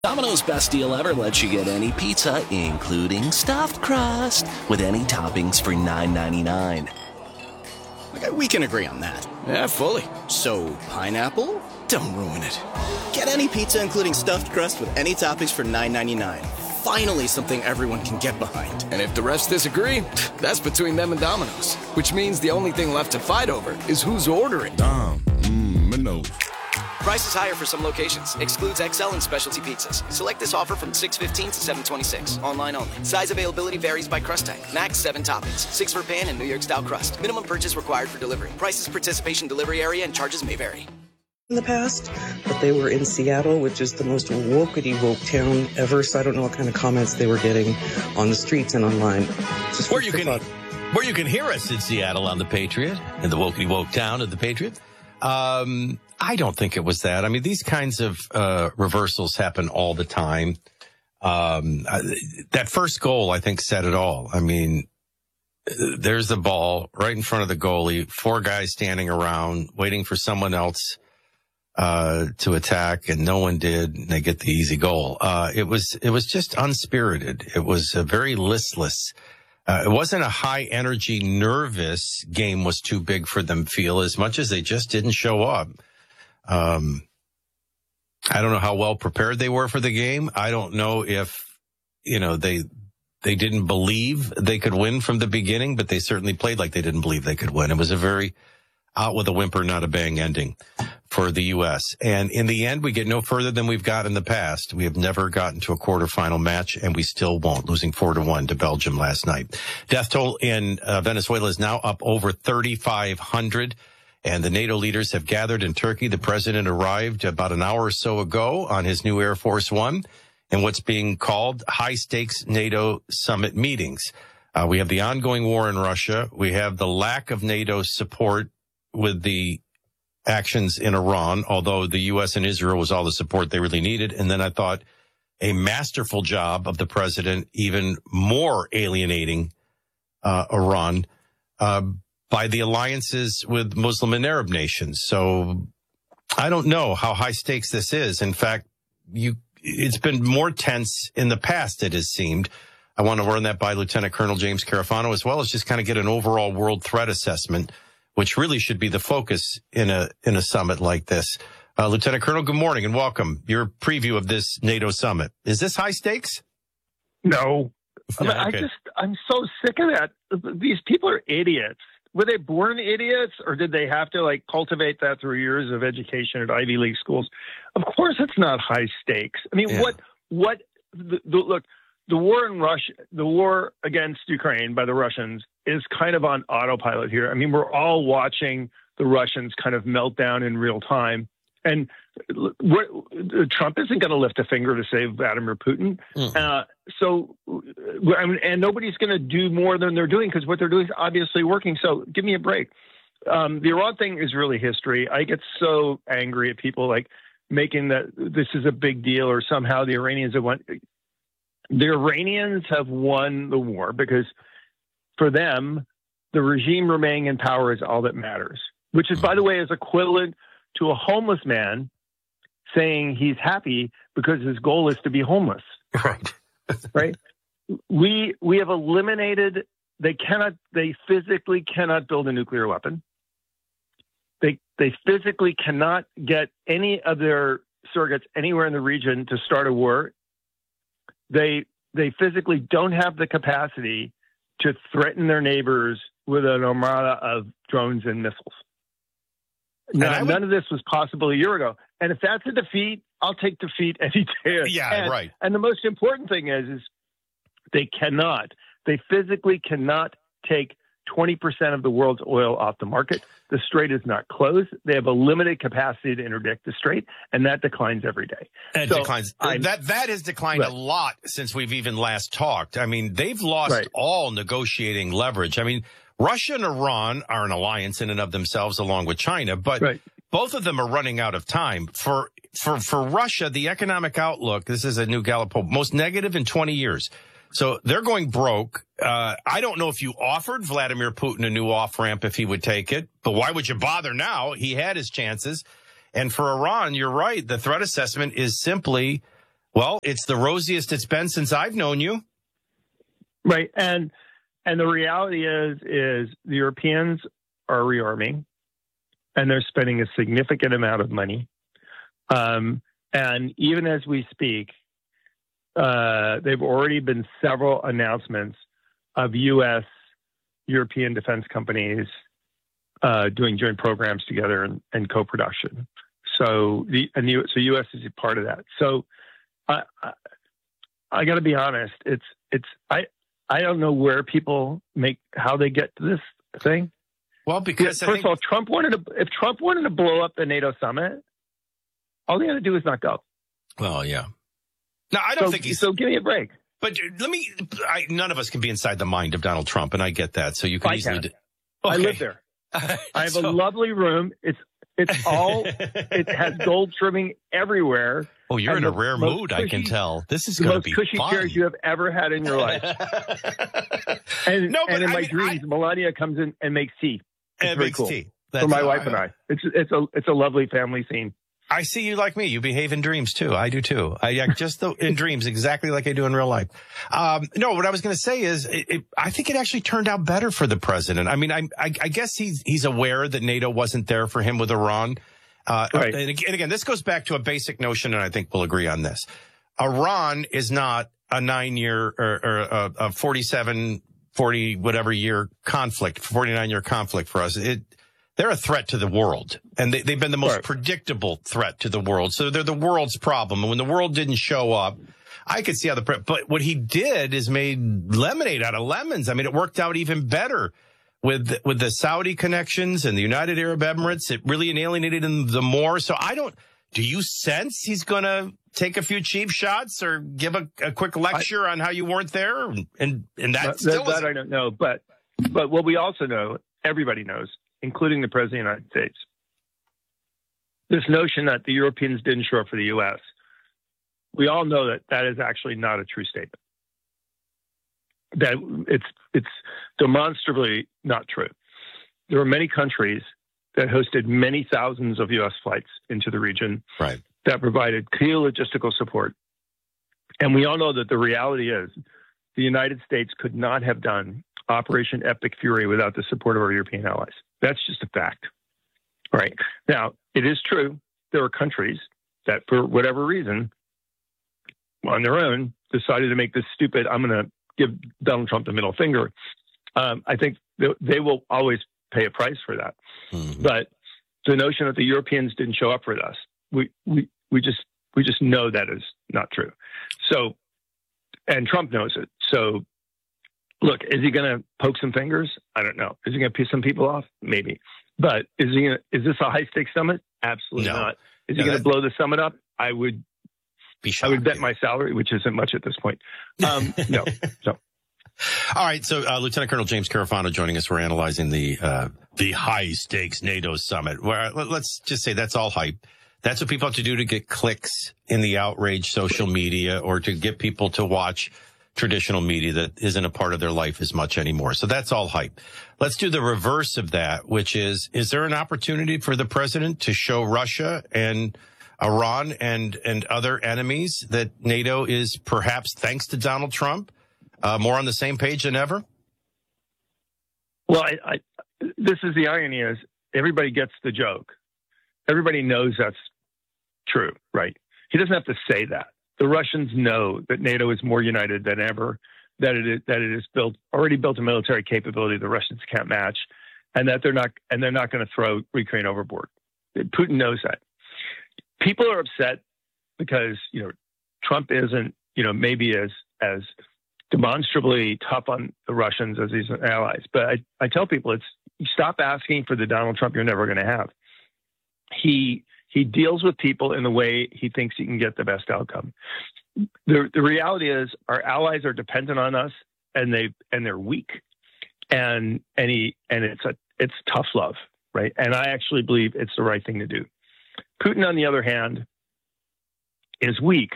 Domino's Best Deal Ever lets you get any pizza, including stuffed crust, with any toppings for $9.99. Okay, we can agree on that. Yeah, fully. So, pineapple? Don't ruin it. Get any pizza, including stuffed crust, with any toppings for $9.99. Finally, something everyone can get behind. And if the refs disagree, that's between them and Domino's. Which means the only thing left to fight over is who's ordering. Domino's. Price is higher for some locations. Excludes XL and specialty pizzas. Select this offer from $6.15 to $7.26. Online only. Size availability varies by crust type. Max 7 toppings. 6 for pan and New York style crust. Minimum purchase required for delivery. Prices, participation, delivery area, and charges may vary. In the past, but they were in Seattle, which is the most wokety-woke town ever, so I don't know what kind of comments they were getting on the streets and online. Just where you can hear us in Seattle on The Patriot, in the wokety-woke town of The Patriot. I don't think it was that. I mean, these kinds of reversals happen all the time. That first goal, I think, said it all. I mean, there's the ball right in front of the goalie, 4 guys standing around waiting for someone else to attack, and no one did, and they get the easy goal. It was just unspirited. It was very listless. It wasn't a high energy, nervous game was too big for them feel as much as they just didn't show up. I don't know how well prepared they were for the game. I don't know if, they didn't believe they could win from the beginning, but they certainly played like they didn't believe they could win. It was a very out with a whimper, not a bang ending for the U.S. And in the end, we get no further than we've got in the past. We have never gotten to a quarterfinal match, and we still won't, losing 4-1 to Belgium last night. Death toll in Venezuela is now up over 3,500, and the NATO leaders have gathered in Turkey. The president arrived about an hour or so ago on his new Air Force One in what's being called high-stakes NATO summit meetings. We have the ongoing war in Russia. We have the lack of NATO support with the actions in Iran, although the U.S. and Israel was all the support they really needed. And then I thought a masterful job of the president, even more alienating Iran by the alliances with Muslim and Arab nations. So I don't know how high stakes this is. In fact, it's been more tense in the past, it has seemed. I want to run that by Lieutenant Colonel James Carafano, as well as just kind of get an overall world threat assessment, which really should be the focus in a summit like this. Lieutenant Colonel, good morning and welcome. Your preview of this NATO summit. Is this high stakes? No. No, okay. I'm so sick of that. These people are idiots. Were they born idiots, or did they have to cultivate that through years of education at Ivy League schools? Of course it's not high stakes. I mean, Yeah. look, the war in Russia, the war against Ukraine by the Russians is kind of on autopilot here. I mean, we're all watching the Russians kind of melt down in real time. And Trump isn't going to lift a finger to save Vladimir Putin. And nobody's going to do more than they're doing because what they're doing is obviously working. So give me a break. The Iran thing is really history. I get so angry at people making that this is a big deal or somehow the Iranians have won. The Iranians have won the war because for them, the regime remaining in power is all that matters, which is, by the way, is equivalent to a homeless man saying he's happy because his goal is to be homeless. Right. Right. We have eliminated, they physically cannot build a nuclear weapon. They physically cannot get any of their surrogates anywhere in the region to start a war. They physically don't have the capacity to threaten their neighbors with an armada of drones and missiles. Now, none of this was possible a year ago. And if that's a defeat, I'll take defeat any day. Yeah, right. And the most important thing is they physically cannot take 20% of the world's oil off the market. The strait is not closed. They have a limited capacity to interdict the strait, and that declines every day. And it declines. That has declined a lot since we've even last talked. I mean, they've lost all negotiating leverage. I mean, Russia and Iran are an alliance in and of themselves, along with China, but both of them are running out of time. For Russia, the economic outlook, this is a new Gallup poll, most negative in 20 years. So they're going broke. I don't know if you offered Vladimir Putin a new off-ramp if he would take it, but why would you bother now? He had his chances. And for Iran, you're right. The threat assessment is simply Well, it's the rosiest it's been since I've known you. Right. And the reality is the Europeans are rearming, and they're spending a significant amount of money. And even as we speak, they've already been several announcements of U.S. European defense companies doing joint programs together and co-production. So U.S. is a part of that. So I got to be honest. I don't know where people how they get to this thing. Well, because first of all, if Trump wanted to blow up the NATO summit, all they got to do is not go. Well, yeah. No, I don't think he's. So give me a break. But none of us can be inside the mind of Donald Trump, and I get that. So you can easily. Okay. I live there. I have a lovely room. It has gold trimming everywhere. Oh, you're in a rare mood, I can tell. This is going to be the most cushy chairs you have ever had in your life. and in my dreams, Melania comes in and makes tea. It's very cool tea. For my wife and I. It's a lovely family scene. I see you like me. You behave in dreams too. I do too. I act just in dreams exactly like I do in real life. No, what I was going to say is I think it actually turned out better for the president. I mean, I guess he's aware that NATO wasn't there for him with Iran. Right. And again, this goes back to a basic notion, and I think we'll agree on this. Iran is not a 9-year or a 40 whatever year conflict, 49-year conflict for us. They're a threat to the world, and they've been the most predictable threat to the world. So they're the world's problem. And when the world didn't show up, I could see how but what he did is made lemonade out of lemons. I mean, it worked out even better with the Saudi connections and the United Arab Emirates. It really alienated them more. So do you sense he's going to take a few cheap shots or give a quick lecture on how you weren't there? And that I don't know. But what we also know, everybody knows, including the President of the United States, this notion that the Europeans didn't show up for the U.S., we all know that is actually not a true statement. That it's demonstrably not true. There are many countries that hosted many thousands of U.S. flights into the region that provided clear logistical support. And we all know that the reality is the United States could not have done Operation Epic Fury without the support of our European allies. That's just a fact. Right. Now, it is true there are countries that, for whatever reason, on their own, decided to make this stupid, I'm going to give Donald Trump the middle finger. I think they will always pay a price for that. Mm-hmm. But the notion that the Europeans didn't show up for us, we just know that is not true. So, and Trump knows it. So, look, is he going to poke some fingers? I don't know. Is he going to piss some people off? Maybe. But is this a high stakes summit? Absolutely not. Is he going to blow the summit up? I would be shocked. I would bet my salary, which isn't much at this point. No. All right. So, Lieutenant Colonel James Carafano joining us. We're analyzing the high stakes NATO summit. Where let's just say that's all hype. That's what people have to do to get clicks in the outrage social media or to get people to watch traditional media that isn't a part of their life as much anymore. So that's all hype. Let's do the reverse of that, which is there an opportunity for the president to show Russia and Iran and other enemies that NATO is perhaps, thanks to Donald Trump, more on the same page than ever? Well, this is the irony is everybody gets the joke. Everybody knows that's true, right? He doesn't have to say that. The Russians know that NATO is more united than ever, that it is already built a military capability the Russians can't match, and that they're not going to throw Ukraine overboard. Putin knows that. People are upset because Trump isn't maybe as demonstrably tough on the Russians as his allies. But I tell people stop asking for the Donald Trump you're never going to have. He deals with people in the way he thinks he can get the best outcome. The reality is our allies are dependent on us, and they're weak, and it's tough love, right? And I actually believe it's the right thing to do. Putin, on the other hand, is weak,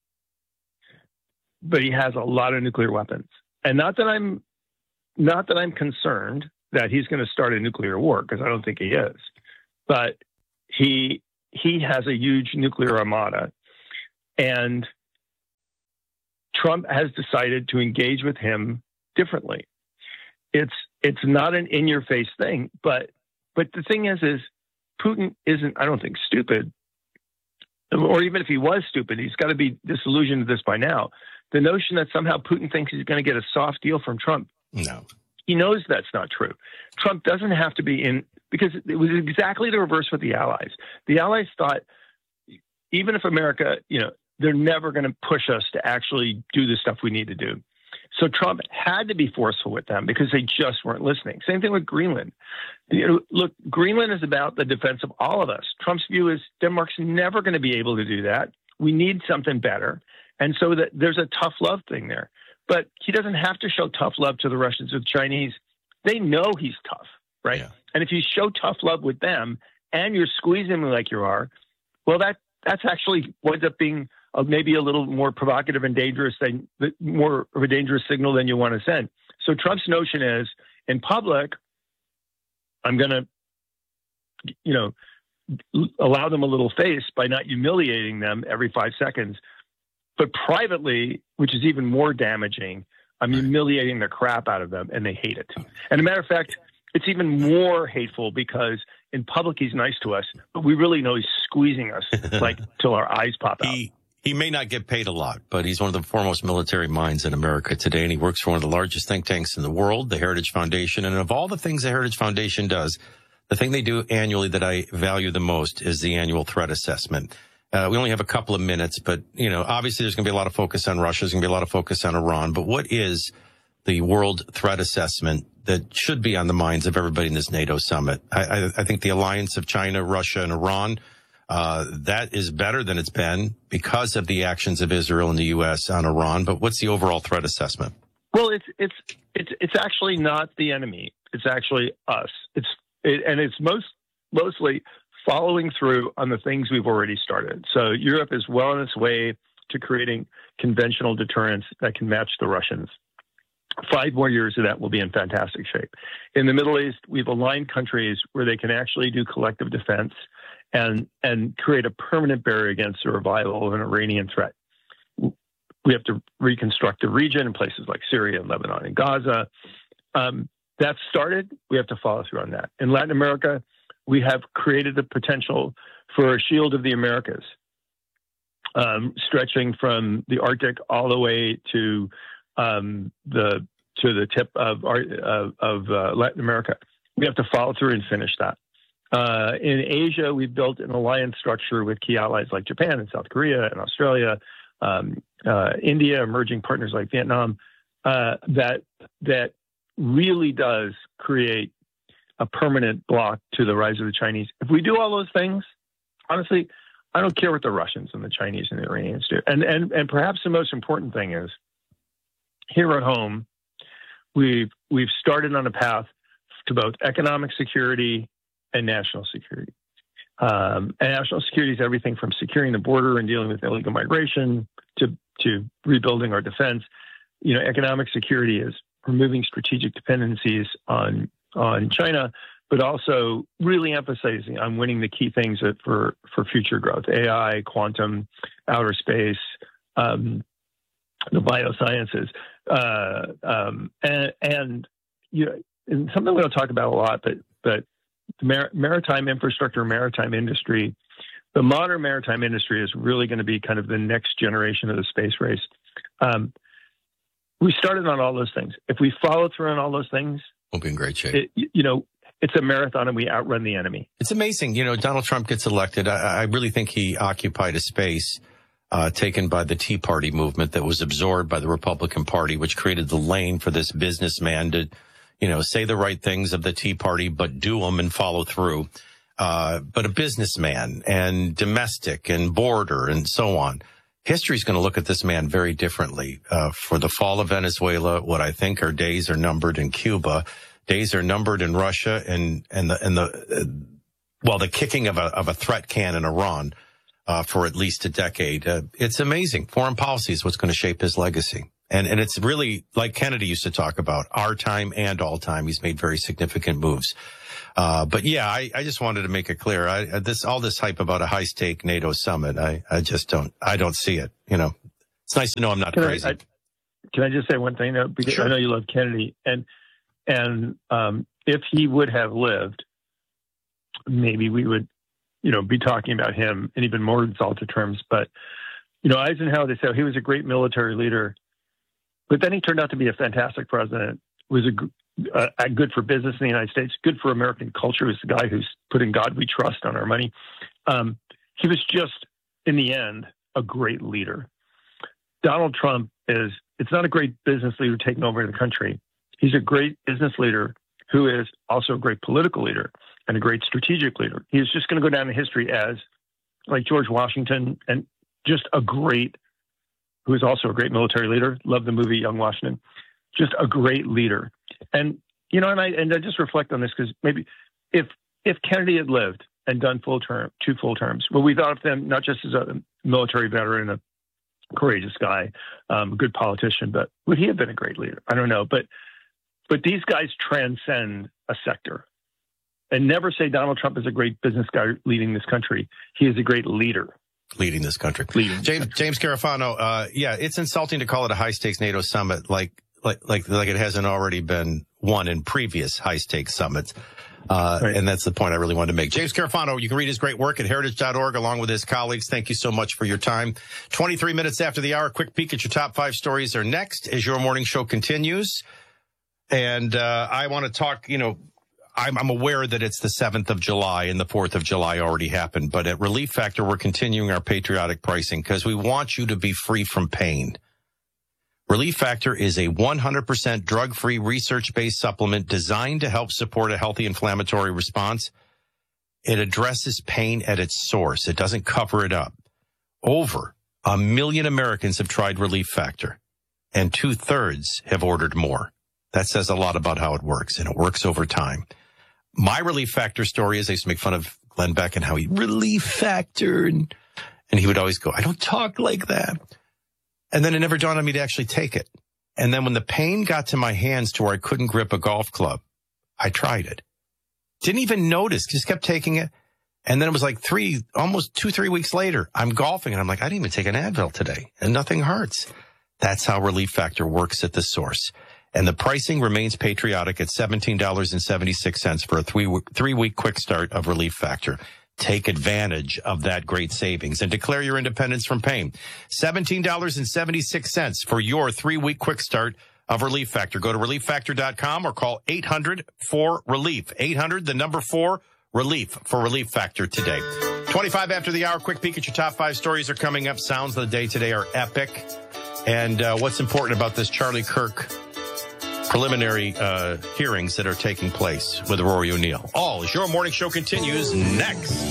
but he has a lot of nuclear weapons, and not that I'm concerned that he's going to start a nuclear war, because I don't think he is, but he has a huge nuclear armada, and Trump has decided to engage with him differently. It's not an in-your-face thing, but the thing is Putin isn't, I don't think, stupid. Or even if he was stupid, he's got to be disillusioned with this by now. The notion that somehow Putin thinks he's going to get a soft deal from Trump. No. He knows that's not true. Trump doesn't have to be in, because it was exactly the reverse with the Allies. The Allies thought, even if America, they're never going to push us to actually do the stuff we need to do. So Trump had to be forceful with them because they just weren't listening. Same thing with Greenland. Look, Greenland is about the defense of all of us. Trump's view is Denmark's never going to be able to do that. We need something better. And so that there's a tough love thing there. But he doesn't have to show tough love to the Russians or the Chinese. They know he's tough, right? Yeah. And if you show tough love with them and you're squeezing them like you are, well, that's actually winds up being maybe a little more provocative and dangerous more of a dangerous signal than you want to send. So Trump's notion is, in public, I'm going to, allow them a little face by not humiliating them every 5 seconds. But privately, which is even more damaging, I'm humiliating the crap out of them, and they hate it. And as a matter of fact, it's even more hateful because in public he's nice to us, but we really know he's squeezing us like till our eyes pop out. He may not get paid a lot, but he's one of the foremost military minds in America today, and he works for one of the largest think tanks in the world, the Heritage Foundation. And of all the things the Heritage Foundation does, the thing they do annually that I value the most is the annual threat assessment. We only have a couple of minutes, but, obviously there's going to be a lot of focus on Russia. There's going to be a lot of focus on Iran. But what is the world threat assessment that should be on the minds of everybody in this NATO summit? I think the alliance of China, Russia, and Iran, that is better than it's been because of the actions of Israel and the U.S. on Iran. But what's the overall threat assessment? Well, it's actually not the enemy. It's actually us. It's mostly following through on the things we've already started. So Europe is well on its way to creating conventional deterrence that can match the Russians. 5 more years of that will be in fantastic shape. In the Middle East, we've aligned countries where they can actually do collective defense and create a permanent barrier against the revival of an Iranian threat. We have to reconstruct the region in places like Syria and Lebanon and Gaza. That's started. We have to follow through on that. In Latin America, we have created the potential for a shield of the Americas, stretching from the Arctic all the way to the tip of Latin America. We have to follow through and finish that. In Asia, we've built an alliance structure with key allies like Japan and South Korea and Australia, India, emerging partners like Vietnam, that really does create a permanent block to the rise of the Chinese. If we do all those things, honestly, I don't care what the Russians and the Chinese and the Iranians do. And perhaps the most important thing is, here at home, we've started on a path to both economic security and national security. And national security is everything from securing the border and dealing with illegal migration to rebuilding our defense. Economic security is removing strategic dependencies on China, but also really emphasizing on winning the key things for future growth: AI, quantum, outer space, the biosciences, and something we don't talk about a lot, but maritime infrastructure, maritime industry. The modern maritime industry is really going to be kind of the next generation of the space race. We started on all those things. If we follow through on all those things, we'll be in great shape. It's a marathon and we outrun the enemy. It's amazing. Donald Trump gets elected. I really think he occupied a space taken by the Tea Party movement that was absorbed by the Republican Party, which created the lane for this businessman to, say the right things of the Tea Party, but do them and follow through. But a businessman and domestic and border and so on. History's going to look at this man very differently. For the fall of Venezuela, what I think our days are numbered in Cuba, days are numbered in Russia, and the kicking of a threat can in Iran for at least a decade. It's amazing. Foreign policy is what's going to shape his legacy. And it's really, like Kennedy used to talk about, our time and all time. He's made very significant moves. But yeah, I just wanted to make it clear. All this hype about a high stake NATO summit, I just don't see it. It's nice to know I'm not crazy. Can I just say one thing, though? Because Sure. I know you love Kennedy, and if he would have lived, maybe we would, be talking about him in even more exalted terms. But, Eisenhower, they say he was a great military leader, but then he turned out to be a fantastic president. Was good for business in the United States, good for American culture. He was the guy who's put in God we trust on our money. He was just, in the end, a great leader. Donald Trump it's not a great business leader taking over the country. He's a great business leader who is also a great political leader and a great strategic leader. He's just going to go down in history as, like George Washington, and just who is also a great military leader. Love the movie Young Washington. Just a great leader. And, I just reflect on this because maybe if Kennedy had lived and done 2 full terms, well, we thought of them not just as a military veteran, a courageous guy, a good politician, but would he have been a great leader? I don't know. But these guys transcend a sector. And never say Donald Trump is a great business guy leading this country. He is a great leader. Leading this country. James Carafano, it's insulting to call it a high-stakes NATO summit like it hasn't already been won in previous high-stakes summits. Right. And that's the point I really wanted to make. James Carafano, you can read his great work at heritage.org along with his colleagues. Thank you so much for your time. 23 minutes after the hour, quick peek at your top 5 stories are next as your morning show continues. And I want to talk, I'm aware that it's the 7th of July and the 4th of July already happened. But at Relief Factor, we're continuing our patriotic pricing because we want you to be free from pain. Relief Factor is a 100% drug-free, research-based supplement designed to help support a healthy inflammatory response. It addresses pain at its source. It doesn't cover it up. Over 1 million Americans have tried Relief Factor, and 2/3 have ordered more. That says a lot about how it works, and it works over time. My Relief Factor story is I used to make fun of Glenn Beck and how he Relief Factor, and he would always go, I don't talk like that. And then it never dawned on me to actually take it. And then when the pain got to my hands to where I couldn't grip a golf club, I tried it. Didn't even notice, just kept taking it. And then it was like 2-3 weeks later, I'm golfing and I'm like, I didn't even take an Advil today and nothing hurts. That's how Relief Factor works at the source. And the pricing remains patriotic at $17.76 for a 3-week quick start of Relief Factor. Take advantage of that great savings and declare your independence from pain. $17.76 for your 3-week quick start of Relief Factor. Go to ReliefFactor.com or call 800-4RELIEF. 800-4RELIEF for Relief Factor today. 25 after the hour, quick peek at your top 5 stories are coming up. Sounds of the day today are epic. And what's important about this Charlie Kirk preliminary hearings that are taking place with Rory O'Neill. All as your morning show continues next.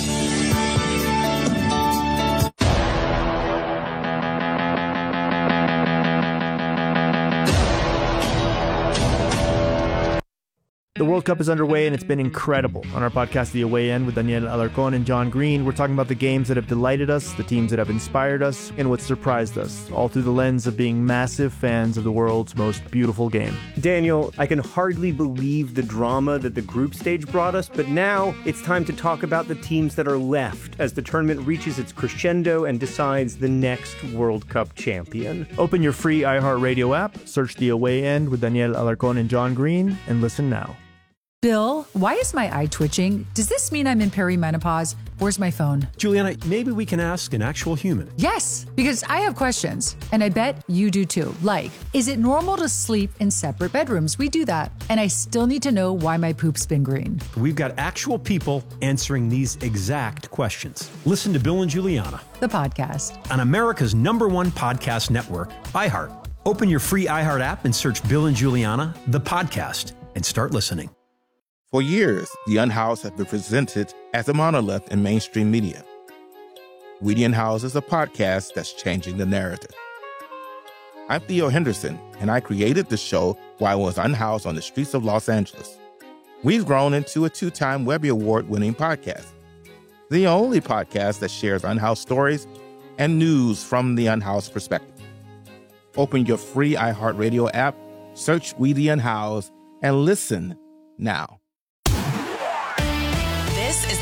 The World Cup is underway, and it's been incredible. On our podcast, The Away End, with Daniel Alarcón and John Green, we're talking about the games that have delighted us, the teams that have inspired us, and what surprised us, all through the lens of being massive fans of the world's most beautiful game. Daniel, I can hardly believe the drama that the group stage brought us, but now it's time to talk about the teams that are left as the tournament reaches its crescendo and decides the next World Cup champion. Open your free iHeartRadio app, search The Away End with Daniel Alarcón and John Green, and listen now. Bill, why is my eye twitching? Does this mean I'm in perimenopause? Where's my phone? Juliana, maybe we can ask an actual human. Yes, because I have questions, and I bet you do too. Like, is it normal to sleep in separate bedrooms? We do that. And I still need to know why my poop's been green. We've got actual people answering these exact questions. Listen to Bill and Juliana, the podcast, on America's #1 podcast network, iHeart. Open your free iHeart app and search Bill and Juliana, the podcast, and start listening. For years, The Unhoused has been presented as a monolith in mainstream media. We the Unhoused is a podcast that's changing the narrative. I'm Theo Henderson, and I created the show while I was unhoused on the streets of Los Angeles. We've grown into a 2-time Webby Award-winning podcast, the only podcast that shares unhoused stories and news from the unhoused perspective. Open your free iHeartRadio app, search We the Unhoused, and listen now. This is the iHeart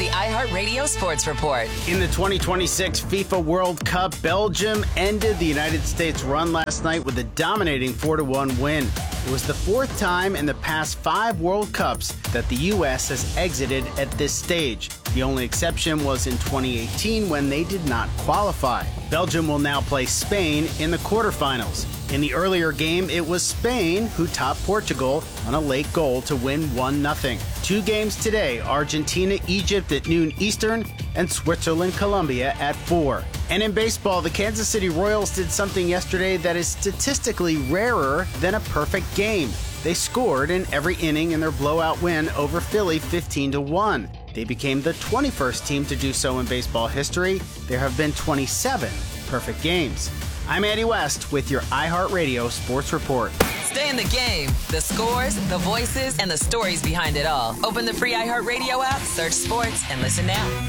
iHeart Radio Sports Report. In the 2026 FIFA World Cup, Belgium ended the United States run last night with a dominating 4-1 win. It was the fourth time in the past 5 World Cups that the U.S. has exited at this stage. The only exception was in 2018 when they did not qualify. Belgium will now play Spain in the quarterfinals. In the earlier game, it was Spain who topped Portugal on a late goal to win 1-0. 2 games today, Argentina, Egypt at noon Eastern, and Switzerland, Colombia at 4. And in baseball, the Kansas City Royals did something yesterday that is statistically rarer than a perfect game. They scored in every inning in their blowout win over Philly 15-1. They became the 21st team to do so in baseball history. There have been 27 perfect games. I'm Andy West with your iHeartRadio Sports Report. Stay in the game. The scores, the voices, and the stories behind it all. Open the free iHeartRadio app, search sports, and listen now.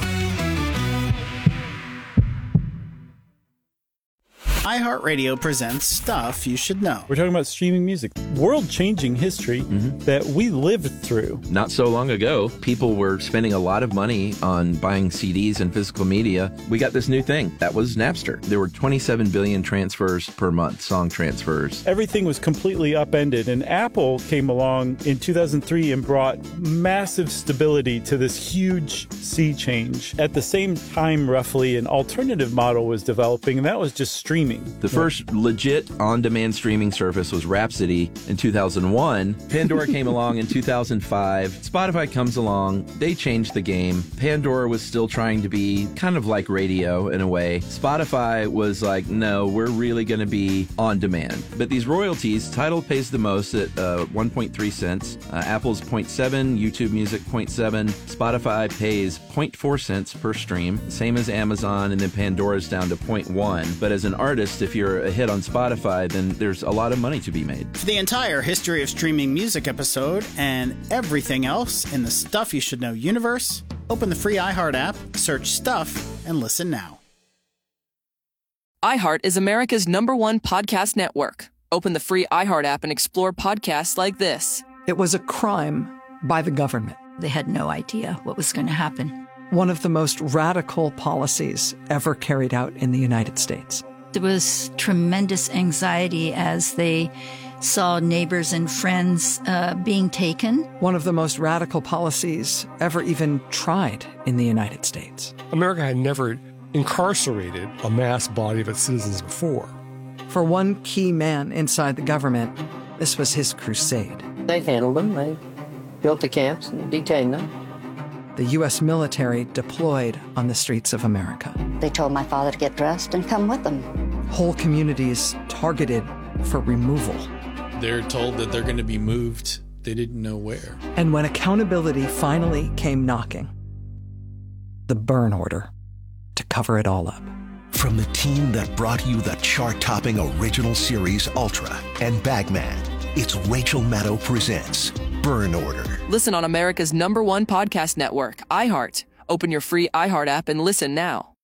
iHeartRadio presents Stuff You Should Know. We're talking about streaming music, world-changing history that we lived through. Not so long ago, people were spending a lot of money on buying CDs and physical media. We got this new thing. That was Napster. There were 27 billion transfers per month, song transfers. Everything was completely upended, and Apple came along in 2003 and brought massive stability to this huge sea change. At the same time, roughly, an alternative model was developing, and that was just streaming. The first legit on-demand streaming service was Rhapsody in 2001. Pandora came along in 2005. Spotify comes along. They changed the game. Pandora was still trying to be kind of like radio in a way. Spotify was like, no, we're really going to be on demand. But these royalties, Tidal pays the most at 1.3 cents. Apple's 0.7, YouTube Music 0.7. Spotify pays 0.4 cents per stream, same as Amazon, and then Pandora's down to 0.1. But as an artist, if you're a hit on Spotify, then there's a lot of money to be made. For the entire history of streaming music episode and everything else in the Stuff You Should Know universe, open the free iHeart app, search Stuff, and listen now. iHeart is America's #1 podcast network. Open the free iHeart app and explore podcasts like this. It was a crime by the government. They had no idea what was going to happen. One of the most radical policies ever carried out in the United States. There was tremendous anxiety as they saw neighbors and friends being taken. One of the most radical policies ever even tried in the United States. America had never incarcerated a mass body of its citizens before. For one key man inside the government, this was his crusade. They handled them. They built the camps and detained them. The U.S. military deployed on the streets of America. They told my father to get dressed and come with them. Whole communities targeted for removal. They're told that they're going to be moved. They didn't know where. And when accountability finally came knocking, the burn order to cover it all up. From the team that brought you the chart-topping original series Ultra and Bagman, it's Rachel Maddow presents Burn Order. Listen on America's #1 podcast network, iHeart. Open your free iHeart app and listen now.